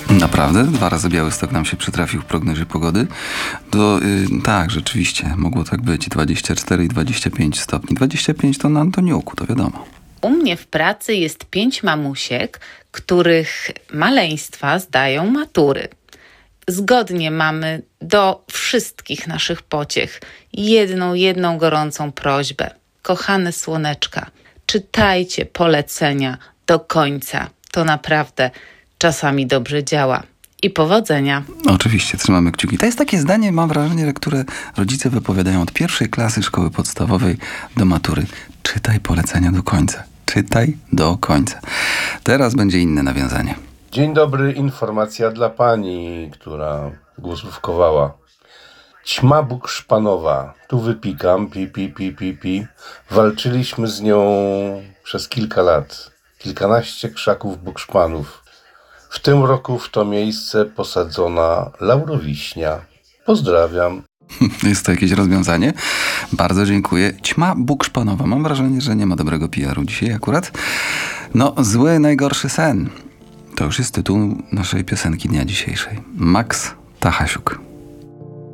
Naprawdę? 2 razy Białystok nam się przytrafił w prognozie pogody? Tak, rzeczywiście, mogło tak być. 24 i 25 stopni. 25 to na Antoniuku, to wiadomo. U mnie w pracy jest 5 mamusiek, których maleństwa zdają matury. Zgodnie mamy do wszystkich naszych pociech jedną gorącą prośbę. Kochane słoneczka, czytajcie polecenia do końca. To naprawdę czasami dobrze działa. I powodzenia. Oczywiście, trzymamy kciuki. To jest takie zdanie, mam wrażenie, które rodzice wypowiadają od 1. klasy szkoły podstawowej do matury. Czytaj polecenia do końca. Czytaj do końca. Teraz będzie inne nawiązanie. Dzień dobry, informacja dla pani, która głosówkowała. Ćma bukszpanowa, tu wypikam, pi. Walczyliśmy z nią przez kilka lat. Kilkanaście krzaków bukszpanów. W tym roku w to miejsce posadzona laurowiśnia. Pozdrawiam. Jest to jakieś rozwiązanie? Bardzo dziękuję. Ćma bukszpanowa. Mam wrażenie, że nie ma dobrego PR-u dzisiaj akurat. Zły, najgorszy sen. To już jest tytuł naszej piosenki dnia dzisiejszej. Max Tachasiuk.